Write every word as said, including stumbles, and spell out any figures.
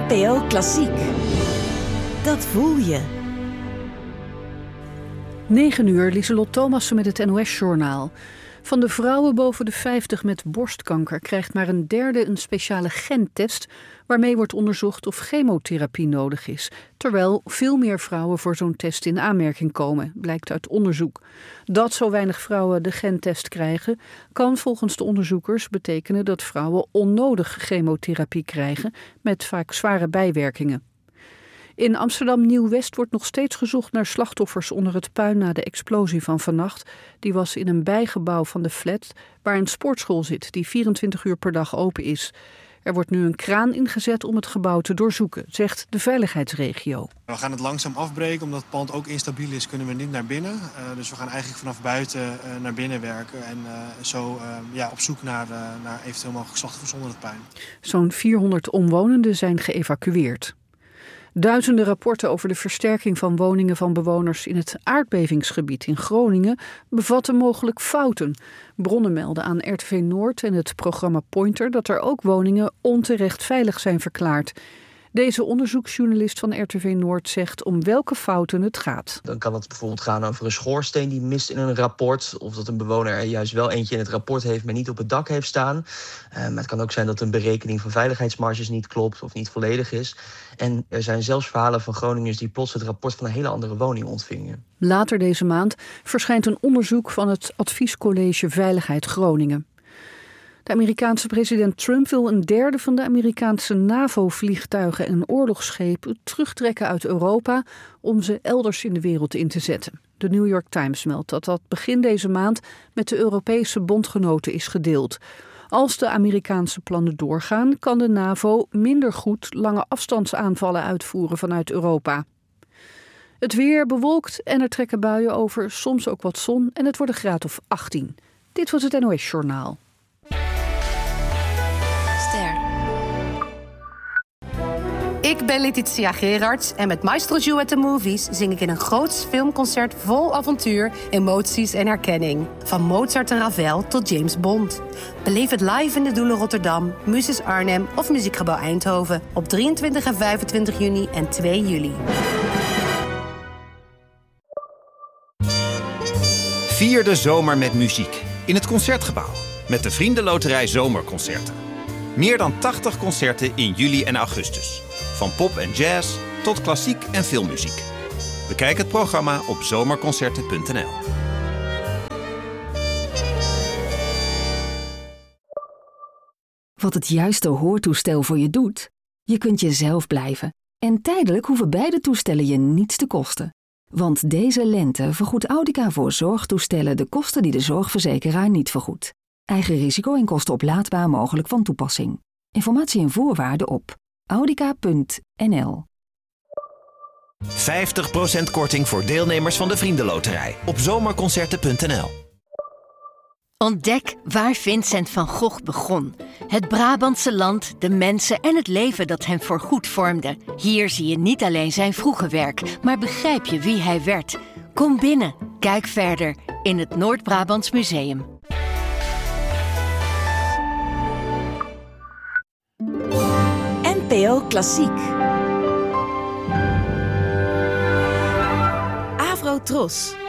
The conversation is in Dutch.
N P O Klassiek. Dat voel je. negen uur, Lieselot Thomassen met het N O S-journaal. Van de vrouwen boven de vijftig met borstkanker krijgt maar een derde een speciale gentest waarmee wordt onderzocht of chemotherapie nodig is, terwijl veel meer vrouwen voor zo'n test in aanmerking komen, blijkt uit onderzoek. Dat zo weinig vrouwen de gentest krijgen, kan volgens de onderzoekers betekenen dat vrouwen onnodig chemotherapie krijgen met vaak zware bijwerkingen. In Amsterdam Nieuw-West wordt nog steeds gezocht naar slachtoffers onder het puin na de explosie van vannacht. Die was in een bijgebouw van de flat waar een sportschool zit die vierentwintig uur per dag open is. Er wordt nu een kraan ingezet om het gebouw te doorzoeken, zegt de veiligheidsregio. We gaan het langzaam afbreken, omdat het pand ook instabiel is, kunnen we niet naar binnen. Uh, dus we gaan eigenlijk vanaf buiten uh, naar binnen werken en uh, zo uh, ja, op zoek naar, uh, naar eventueel mogelijk slachtoffers onder het puin. Zo'n vierhonderd omwonenden zijn geëvacueerd. Duizenden rapporten over de versterking van woningen van bewoners in het aardbevingsgebied in Groningen bevatten mogelijk fouten. Bronnen melden aan R T V Noord en het programma Pointer dat er ook woningen onterecht veilig zijn verklaard. Deze onderzoeksjournalist van R T V Noord zegt om welke fouten het gaat. Dan kan het bijvoorbeeld gaan over een schoorsteen die mist in een rapport, of dat een bewoner er juist wel eentje in het rapport heeft, maar niet op het dak heeft staan. Uh, maar het kan ook zijn dat een berekening van veiligheidsmarges niet klopt of niet volledig is. En er zijn zelfs verhalen van Groningers die plots het rapport van een hele andere woning ontvingen. Later deze maand verschijnt een onderzoek van het Adviescollege Veiligheid Groningen. De Amerikaanse president Trump wil een derde van de Amerikaanse NAVO-vliegtuigen en oorlogsschepen terugtrekken uit Europa om ze elders in de wereld in te zetten. De New York Times meldt dat dat begin deze maand met de Europese bondgenoten is gedeeld. Als de Amerikaanse plannen doorgaan, kan de NAVO minder goed lange afstandsaanvallen uitvoeren vanuit Europa. Het weer bewolkt en er trekken buien over, soms ook wat zon en het wordt een graad of achttien. Dit was het N O S-journaal. Ik ben Letitia Gerards en met Maestro Joe at the Movies zing ik in een groots filmconcert vol avontuur, emoties en herkenning. Van Mozart en Ravel tot James Bond. Beleef het live in de Doelen Rotterdam, Muses Arnhem of Muziekgebouw Eindhoven op drieëntwintig en vijfentwintig juni en twee juli. Vier de zomer met muziek in het Concertgebouw met de Vriendenloterij Zomerconcerten. Meer dan tachtig concerten in juli en augustus. Van pop en jazz tot klassiek en filmmuziek. Bekijk het programma op zomerconcerten punt n l. Wat het juiste hoortoestel voor je doet? Je kunt jezelf blijven. En tijdelijk hoeven beide toestellen je niets te kosten. Want deze lente vergoedt Audica voor zorgtoestellen de kosten die de zorgverzekeraar niet vergoedt. Eigen risico en kosten oplaadbaar mogelijk van toepassing. Informatie en voorwaarden op audica punt n l. vijftig procent korting voor deelnemers van de Vriendenloterij op zomerconcerten punt n l. Ontdek waar Vincent van Gogh begon. Het Brabantse land, de mensen en het leven dat hem voorgoed vormde. Hier zie je niet alleen zijn vroege werk, maar begrijp je wie hij werd. Kom binnen, kijk verder in het Noord-Brabants Museum. N P O Klassiek. Avro Tros.